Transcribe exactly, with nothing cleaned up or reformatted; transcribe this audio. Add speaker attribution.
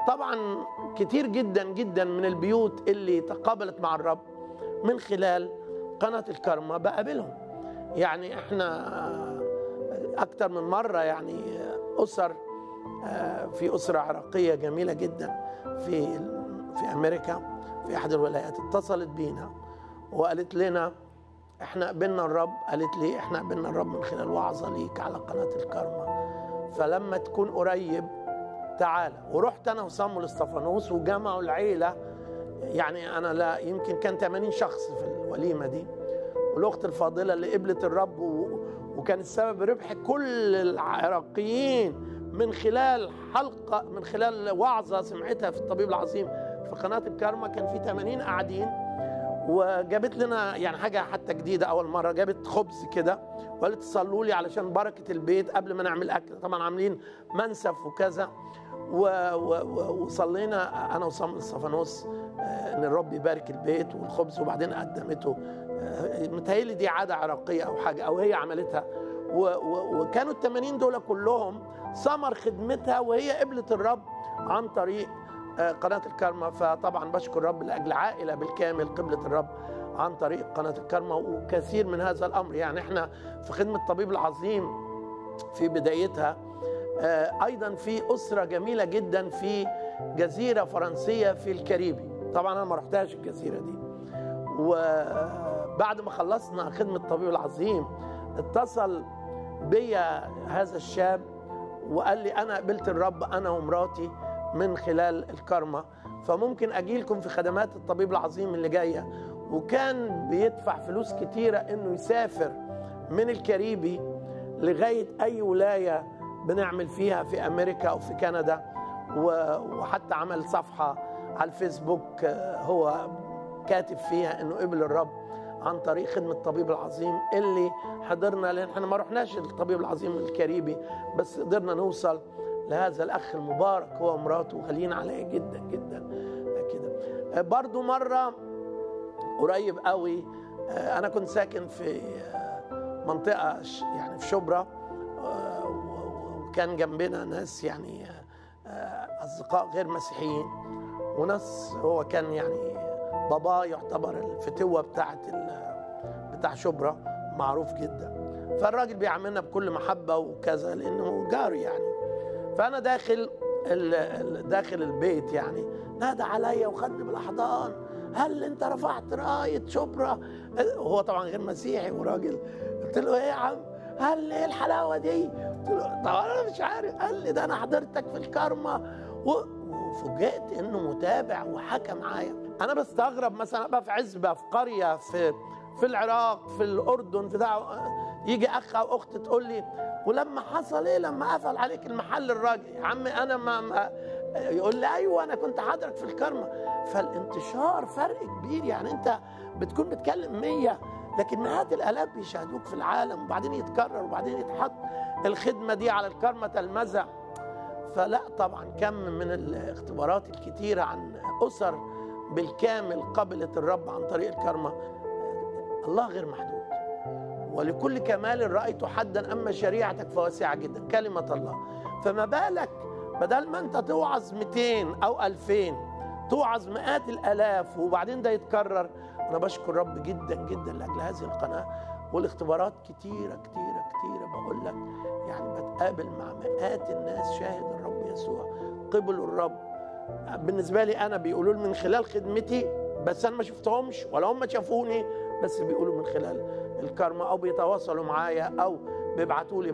Speaker 1: طبعا كتير جدا جدا من البيوت اللي تقابلت مع الرب من خلال قناة الكرمة بقابلهم. يعني احنا اكتر من مرة يعني اسر، في اسرة عراقية جميلة جدا في في امريكا في احد الولايات اتصلت بينا وقالت لنا احنا قبلنا الرب. قالت لي احنا قبلنا الرب من خلال وعظة ليك على قناة الكرمة، فلما تكون قريب تعالى. ورحت انا وصامويل اسطفانوس وجمعوا العيلة، يعني انا لا يمكن كان ثمانين شخص في الوليمة دي، والاخت الفاضلة اللي قبلت الرب وكان السبب ربح كل العراقيين من خلال حلقة، من خلال وعظة سمعتها في الطبيب العظيم في قناة الكرمة. كان في ثمانين قاعدين، وجابت لنا يعني حاجة حتى جديدة أول مرة، جابت خبز كده وقالت صلوا لي علشان بركة البيت قبل ما نعمل أكل. طبعا عاملين منسف وكذا، وصلينا أنا وصامويل اسطفانوس إن الرب يبارك البيت والخبز، وبعدين قدمته. متهيألي دي عادة عراقية أو حاجة، أو هي عملتها. وكانوا الثمانين دول كلهم ثمر خدمتها وهي قبلت الرب عن طريق قناة الكرمة. فطبعا بشكر الرب لأجل عائلة بالكامل قبلت الرب عن طريق قناة الكرمة، وكثير من هذا الأمر. يعني احنا في خدمة الطبيب العظيم في بدايتها أيضا في أسرة جميلة جدا في جزيرة فرنسية في الكاريبي. طبعا أنا ما رحتهاش الجزيرة دي، وبعد ما خلصنا خدمة الطبيب العظيم اتصل بيا هذا الشاب وقال لي أنا قبلت الرب أنا ومراتي من خلال الكرمة، فممكن أجي لكم في خدمات الطبيب العظيم اللي جاية. وكان بيدفع فلوس كتيرة إنه يسافر من الكاريبي لغاية أي ولاية بنعمل فيها في أمريكا أو في كندا. وحتى عمل صفحة على الفيسبوك هو كاتب فيها إنه قبل الرب عن طريق خدمة الطبيب العظيم اللي حضرنا، لأن احنا ما رحناش الطبيب العظيم الكاريبي، بس قدرنا نوصل لهذا الأخ المبارك هو ومراته، غاليين عليه جدا جدا كده. برضو مرة قريب قوي، أنا كنت ساكن في منطقة يعني في شبرا، وكان جنبنا ناس يعني أصدقاء غير مسيحيين، وناس هو كان يعني بابا يعتبر الفتوة بتاعت بتاع شبرا معروف جدا. فالراجل بيعاملنا بكل محبة وكذا لأنه جاري يعني. فأنا داخل داخل البيت يعني نادى عليا وخدني بالأحضان، هل أنت رفعت راية شبرا؟ هو طبعا غير مسيحي وراجل. قلت له إيه يا عم؟ قال لي إيه الحلاوة دي؟ قلت له طبعا أنا مش عارف. قال لي ده أنا حضرتك في الكرمة، وفوجئت إنه متابع وحكى معايا. أنا بستغرب مثلا أبقى في عزبة في قرية في في العراق في الأردن في دعوة، يجي أخ أو أخت تقول لي ولما حصل إيه لما قفل عليك المحل الراجل؟ يا عم أنا ما, ما يقول لي أيوة أنا كنت حاضرك في الكرمة. فالانتشار فرق كبير، يعني أنت بتكون بتكلم مية لكن مئات الآلاف بيشاهدوك في العالم، وبعدين يتكرر وبعدين يتحط الخدمة دي على الكرمة تلمذة. فلا طبعا كم من الاختبارات الكتيرة عن أسر بالكامل قبلت الرب عن طريق الكرمة. الله غير محدود، ولكل كمال رأيت حدا، أما شريعتك فواسعة جدا كلمة الله. فما بالك بدل ما أنت توعظ مئتين أو ألفين توعظ مئات الآلاف وبعدين ده يتكرر. أنا بشكر رب جدا جدا لأجل هذه القناة، والاختبارات كتيرة كتيرة كتيرة. بقول لك يعني بتقابل مع مئات الناس شاهد الرب يسوع قبلوا الرب. بالنسبة لي أنا بيقولوا من خلال خدمتي، بس أنا ما شفتهمش ولا هم شافوني، بس بيقولوا من خلال الكرمة، أو بيتواصلوا معايا أو بيبعتوا لي